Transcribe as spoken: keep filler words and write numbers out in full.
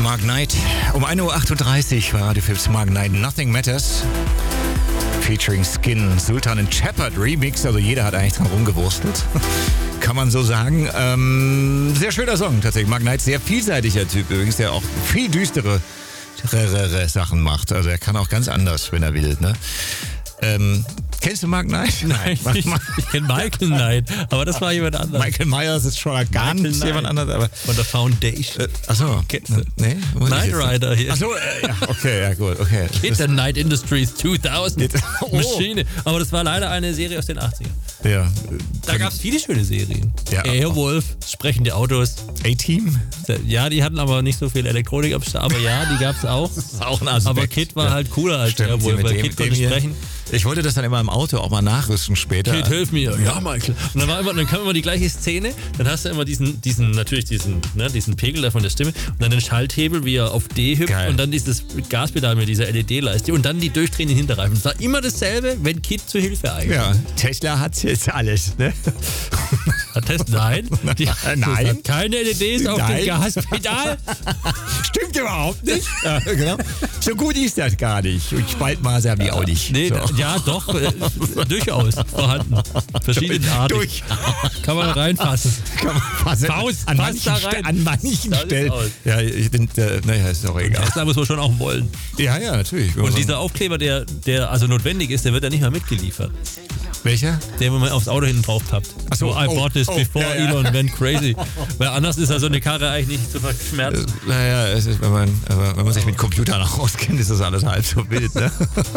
Mark Knight. Um ein Uhr achtunddreißig war Radio Fips Mark Knight Nothing Matters. Featuring Skin, Sultan and Shepard Remix. Also jeder hat eigentlich dran rumgewurstelt. Kann man so sagen. Ähm, sehr schöner Song tatsächlich. Mark Knight, sehr vielseitiger Typ übrigens, der auch viel düstere Sachen macht. Also er kann auch ganz anders, wenn er will. Ne? Ähm, kennst du Mark Knight? Nein, ich, ich kenne Michael Knight, aber das war jemand anderes. Michael Myers ist schon gar nicht jemand anderes. Aber von der Foundation. Äh, achso. Kennst du? Nee, Knight Rider hier. Achso, äh, ja, okay, ja gut, okay. Kid the Night Industries zweitausend. Oh. Maschine. Aber das war leider eine Serie aus den achtzigern. Ja. Da gab es viele schöne Serien. Ja. Airwolf, sprechende Autos. A-Team? Ja, die hatten aber nicht so viel Elektronik am Start, aber ja, die gab es auch. Das ist auch ein Aspekt. Aber Kid war ja. halt cooler als Stimmt, Airwolf, weil dem, Kid konnte hier, sprechen. Ich wollte das dann immer im Auto auch mal nachrüsten später. Kid, hilf mir. Ja, Michael. Und dann, war immer, dann kam immer die gleiche Szene. Dann hast du immer diesen, diesen natürlich diesen, ne, diesen Pegel da von der Stimme und dann den Schalthebel, wie er auf D hüpft. Geil. Und dann dieses Gaspedal mit dieser L E D-Leiste und dann die durchdrehenden Hinterreifen. Es war immer dasselbe, wenn Kid zur Hilfe eigentlich. Ja, Tesla hat jetzt alles, ne? Hat Tesla? Nein. Die, Nein. Hat keine L E Ds auf Nein. dem Gaspedal. Stimmt überhaupt nicht. Ja, genau. So gut ist das gar nicht. Und Spaltmaße haben die auch nicht. Nee, so. ja, doch, äh, durchaus vorhanden. Verschiedene Arten. Durch. Kann man reinfassen. Kann man fassen. Faust, an, fass manchen da Ste- rein. an manchen Das Stellen. ist aus. Ja, ich bin, äh, naja, ist doch egal. Tesla muss man schon auch wollen. Ja, ja, natürlich. Und dieser Aufkleber, der, der also notwendig ist, der wird ja nicht mal mitgeliefert. Welcher? Der, wo man aufs Auto hinten drauf tappt. Ach so, I oh, bought this oh, before ja, ja. Elon went crazy. Weil anders ist ja so eine Karre eigentlich nicht zu verschmerzen. Naja, es ist, wenn man, aber wenn man sich mit Computern auch auskennt, ist das alles halb so wild, ne?